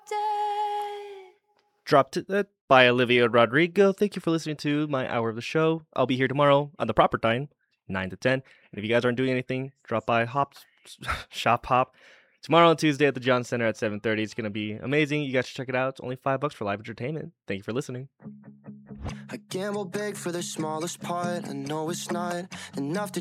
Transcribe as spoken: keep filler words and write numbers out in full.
Dropped It by Olivia Rodrigo. Thank you for listening to my hour of the show. I'll be here tomorrow on the proper time, nine to ten. And if you guys aren't doing anything, drop by Hop Shop Hop tomorrow on Tuesday at the John Center at seven thirty. It's going to be amazing. You guys should check it out. It's only five bucks for live entertainment. Thank you for listening. I gamble big for the smallest part. I know it's not enough to